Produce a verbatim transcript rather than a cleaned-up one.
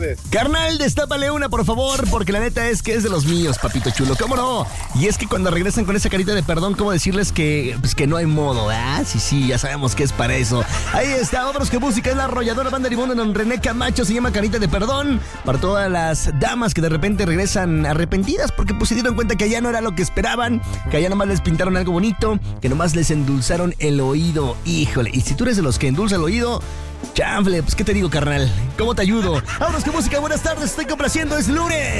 Carnal, destápale una, por favor, porque la neta es que es de los míos, papito chulo. ¿Cómo no? Y es que cuando regresan con esa carita de perdón, ¿cómo decirles que, pues, que no hay modo? Ah, sí, sí, ya sabemos que es para eso. Ahí está, otros que música es la arrolladora banda Limón, don René Camacho, se llama Carita de Perdón. Para todas las damas que de repente regresan arrepentidas porque pues se dieron cuenta que allá no era lo que esperaban, que allá nomás les pintaron algo bonito, que nomás les endulzaron el oído. Híjole, y si tú eres de los que endulza el oído, chanfle, pues qué te digo, carnal, ¿cómo te ayudo? Vámonos con música, buenas tardes, estoy complaciendo, es lunes.